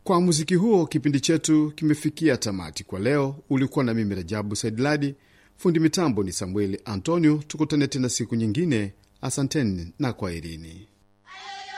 Kwa muziki huo, kipindi chetu kimefikia tamati kwa leo. Ulikuwa na mimi Rajabu Saidladi, fundi mitambo ni Samueli Antonio. Tukutane tena siku nyingine. Asanteni na kwaherini.